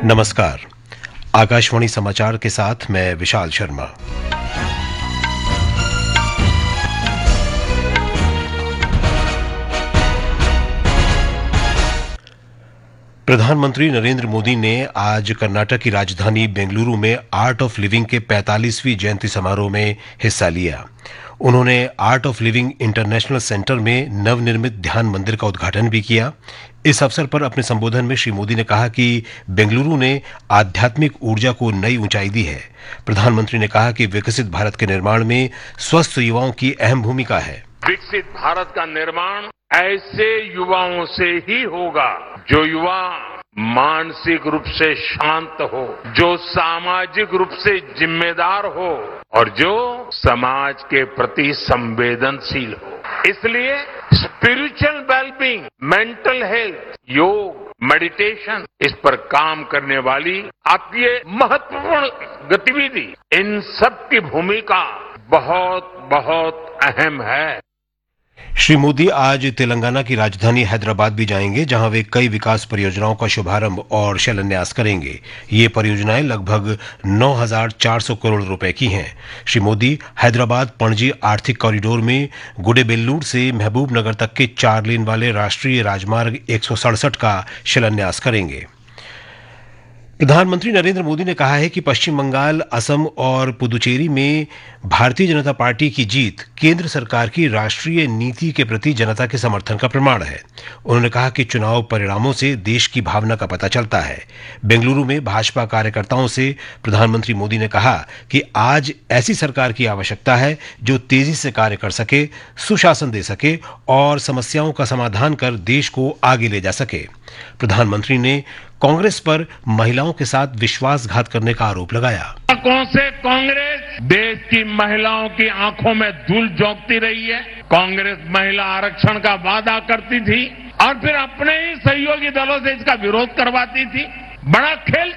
नमस्कार। आकाशवाणी समाचार के साथ मैं विशाल शर्मा। प्रधानमंत्री नरेंद्र मोदी ने आज कर्नाटक की राजधानी बेंगलुरु में आर्ट ऑफ लिविंग के 45वीं जयंती समारोह में हिस्सा लिया। उन्होंने art of living international centre में नवनिर्मित ध्यान मंदिर का उद्घाटन भी किया। इस अवसर पर अपने संबोधन में श्री मोदी ने कहा कि बेंगलुरु ने आध्यात्मिक ऊर्जा को नई ऊंचाई दी है। प्रधानमंत्री ने कहा कि विकसित भारत के निर्माण में स्वस्थ युवाओं की अहम भूमिका है। विकसित भारत का निर्माण ऐसे युवाओं से ही होगा जो युवा मानसिक रूप से शांत हो, जो सामाजिक रूप से जिम्मेदार हो और जो समाज के प्रति संवेदनशील हो। इसलिए स्पिरिचुअल वेलबींग, मेंटल हेल्थ, योग, मेडिटेशन, इस पर काम करने वाली आपकी ये महत्वपूर्ण गतिविधि, इन सब की भूमिका बहुत बहुत अहम है। श्री मोदी आज तेलंगाना की राजधानी हैदराबाद भी जाएंगे, जहां वे कई विकास परियोजनाओं का शुभारंभ और शिलान्यास करेंगे। ये परियोजनाएं लगभग 9,400 करोड़ रुपए की हैं। श्री मोदी हैदराबाद पणजी आर्थिक कॉरिडोर में गुडेबेल्लूर से महबूब नगर तक के 4 लेन वाले राष्ट्रीय राजमार्ग 167 का शिलान्यास करेंगे। प्रधानमंत्री नरेंद्र मोदी ने कहा है कि पश्चिम बंगाल, असम और पुदुचेरी में भारतीय जनता पार्टी की जीत केंद्र सरकार की राष्ट्रीय नीति के प्रति जनता के समर्थन का प्रमाण है। उन्होंने कहा कि चुनाव परिणामों से देश की भावना का पता चलता है। बेंगलुरु में भाजपा कार्यकर्ताओं से प्रधानमंत्री मोदी ने कहा कि आज ऐसी सरकार की आवश्यकता है जो तेजी से कार्य कर सके, सुशासन दे सके और समस्याओं का समाधान कर देश को आगे ले जा सके। प्रधानमंत्री ने कांग्रेस पर महिलाओं के साथ विश्वासघात करने का आरोप लगाया। से कांग्रेस देश की महिलाओं की आंखों में धूल झोंकती रही है। कांग्रेस महिला आरक्षण का वादा करती थी और फिर अपने ही सहयोगी दलों से इसका विरोध करवाती थी। बड़ा खेल